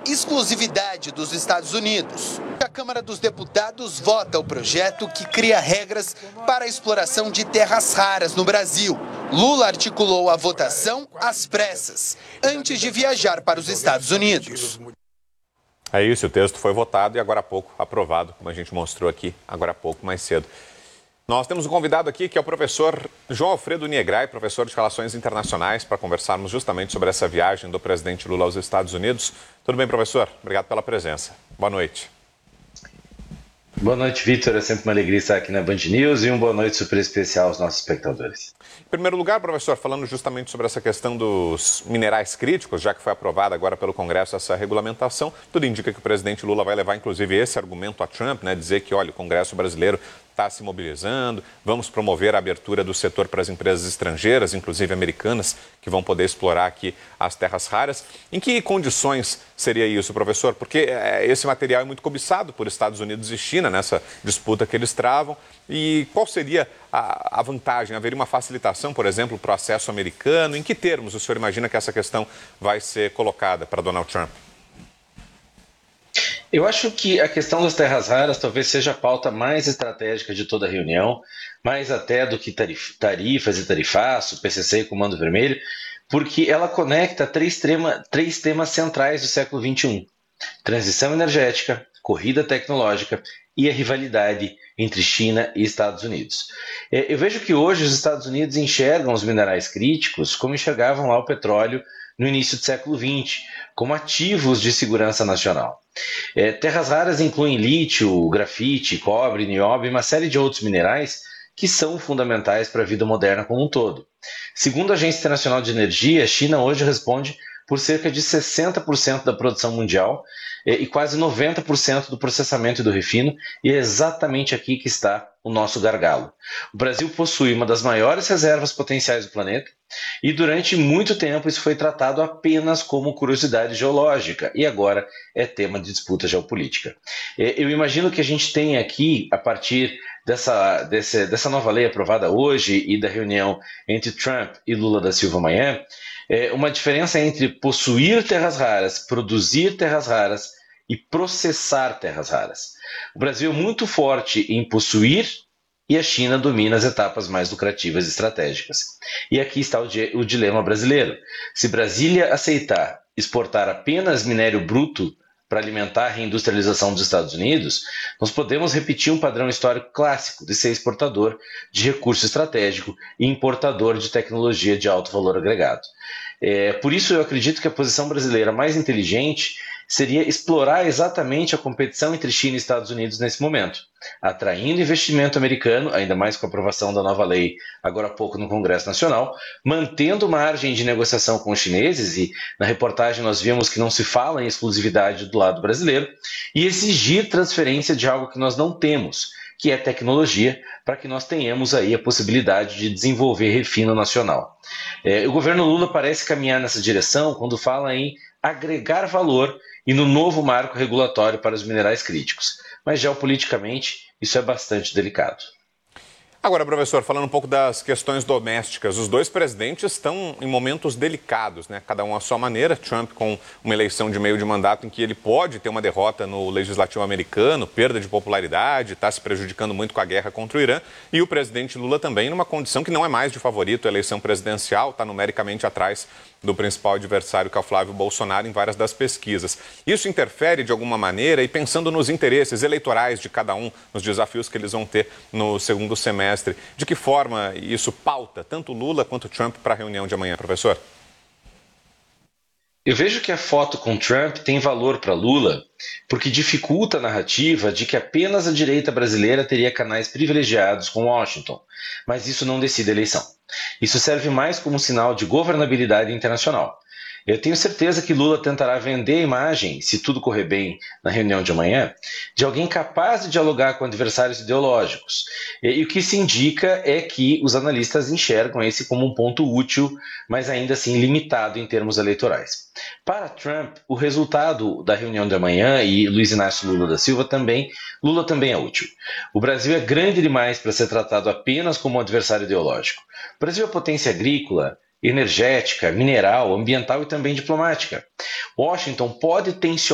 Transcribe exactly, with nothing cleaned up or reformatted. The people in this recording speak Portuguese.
exclusividade dos Estados Unidos. A Câmara dos Deputados vota o projeto que cria regras para a exploração de terras raras no Brasil. Lula articulou a votação às pressas, antes de viajar para os Estados Unidos. É isso, o texto foi votado e agora há pouco aprovado, como a gente mostrou aqui, agora há pouco, mais cedo. Nós temos um convidado aqui que é o professor João Alfredo Niegrai, professor de Relações Internacionais, para conversarmos justamente sobre essa viagem do presidente Lula aos Estados Unidos. Tudo bem, professor? Obrigado pela presença. Boa noite. Boa noite, Vitor. É sempre uma alegria estar aqui na Band News e uma boa noite super especial aos nossos espectadores. Em primeiro lugar, professor, falando justamente sobre essa questão dos minerais críticos, já que foi aprovada agora pelo Congresso essa regulamentação, tudo indica que o presidente Lula vai levar, inclusive, esse argumento a Trump, né, dizer que, olha, o Congresso brasileiro está se mobilizando, vamos promover a abertura do setor para as empresas estrangeiras, inclusive americanas, que vão poder explorar aqui as terras raras. Em que condições seria isso, professor? Porque esse material é muito cobiçado por Estados Unidos e China nessa disputa que eles travam. E qual seria a, a vantagem? Haveria uma facilitação, por exemplo, para o acesso americano? Em que termos o senhor imagina que essa questão vai ser colocada para Donald Trump? Eu acho que a questão das terras raras talvez seja a pauta mais estratégica de toda a reunião, mais até do que tarif- tarifas e tarifaço, P C C e Comando Vermelho, porque ela conecta três, trema, três temas centrais do século vinte e um. Transição energética, corrida tecnológica e a rivalidade entre China e Estados Unidos. Eu vejo que hoje os Estados Unidos enxergam os minerais críticos como enxergavam lá o petróleo no início do século vinte, como ativos de segurança nacional. É, terras raras incluem lítio, grafite, cobre, nióbio e uma série de outros minerais que são fundamentais para a vida moderna como um todo. Segundo a Agência Internacional de Energia, a China hoje responde por cerca de sessenta por cento da produção mundial e quase noventa por cento do processamento e do refino, e é exatamente aqui que está o nosso gargalo. O Brasil possui uma das maiores reservas potenciais do planeta e durante muito tempo isso foi tratado apenas como curiosidade geológica e agora é tema de disputa geopolítica. Eu imagino que a gente tem aqui, a partir dessa, desse, dessa nova lei aprovada hoje e da reunião entre Trump e Lula da Silva amanhã, é uma diferença entre possuir terras raras, produzir terras raras e processar terras raras. O Brasil é muito forte em possuir e a China domina as etapas mais lucrativas e estratégicas. E aqui está o, di- o dilema brasileiro. Se Brasília aceitar exportar apenas minério bruto para alimentar a reindustrialização dos Estados Unidos, nós podemos repetir um padrão histórico clássico de ser exportador de recurso estratégico e importador de tecnologia de alto valor agregado. É, por isso eu acredito que a posição brasileira mais inteligente seria explorar exatamente a competição entre China e Estados Unidos nesse momento, atraindo investimento americano, ainda mais com a aprovação da nova lei agora há pouco no Congresso Nacional, mantendo margem de negociação com os chineses, e na reportagem nós vimos que não se fala em exclusividade do lado brasileiro, e exigir transferência de algo que nós não temos, que é tecnologia, para que nós tenhamos aí a possibilidade de desenvolver refino nacional. É, o governo Lula parece caminhar nessa direção quando fala em agregar valor e no novo marco regulatório para os minerais críticos. Mas geopoliticamente isso é bastante delicado. Agora, professor, falando um pouco das questões domésticas, os dois presidentes estão em momentos delicados, né? Cada um à sua maneira. Trump com uma eleição de meio de mandato em que ele pode ter uma derrota no legislativo americano, perda de popularidade, está se prejudicando muito com a guerra contra o Irã. E o presidente Lula também numa condição que não é mais de favorito, a eleição presidencial, está numericamente atrás do principal adversário, que é o Flávio Bolsonaro, em várias das pesquisas. Isso interfere de alguma maneira, e pensando nos interesses eleitorais de cada um, nos desafios que eles vão ter no segundo semestre, de que forma isso pauta tanto Lula quanto Trump para a reunião de amanhã, professor? Eu vejo que a foto com Trump tem valor para Lula porque dificulta a narrativa de que apenas a direita brasileira teria canais privilegiados com Washington, mas isso não decide a eleição. Isso serve mais como sinal de governabilidade internacional. Eu tenho certeza que Lula tentará vender a imagem, se tudo correr bem na reunião de amanhã, de alguém capaz de dialogar com adversários ideológicos. E o que se indica é que os analistas enxergam esse como um ponto útil, mas ainda assim limitado em termos eleitorais. Para Trump, o resultado da reunião de amanhã e Luiz Inácio Lula da Silva também, Lula também é útil. O Brasil é grande demais para ser tratado apenas como um adversário ideológico. O Brasil é potência agrícola, energética, mineral, ambiental e também diplomática. Washington pode tensionar